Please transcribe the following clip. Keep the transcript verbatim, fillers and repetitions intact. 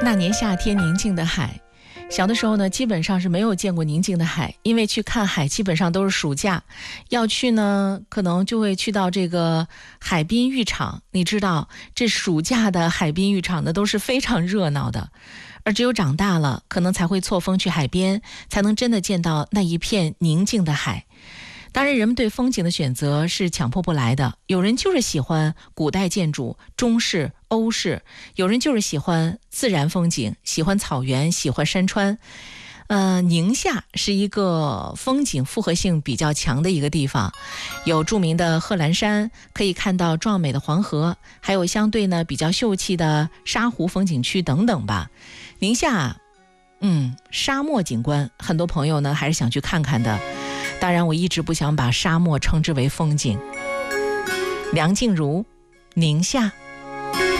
那年夏天宁静的海，小的时候呢基本上是没有见过宁静的海，因为去看海基本上都是暑假，要去呢可能就会去到这个海滨浴场。你知道这暑假的海滨浴场呢都是非常热闹的，而只有长大了可能才会错峰去海边，才能真的见到那一片宁静的海。当然人们对风景的选择是强迫不来的，有人就是喜欢古代建筑、中式、欧式，有人就是喜欢自然风景，喜欢草原，喜欢山川。呃，宁夏是一个风景复合性比较强的一个地方，有著名的贺兰山，可以看到壮美的黄河，还有相对呢比较秀气的沙湖风景区等等吧。宁夏嗯，沙漠景观很多朋友呢还是想去看看的，当然我一直不想把沙漠称之为风景。梁静茹，宁夏。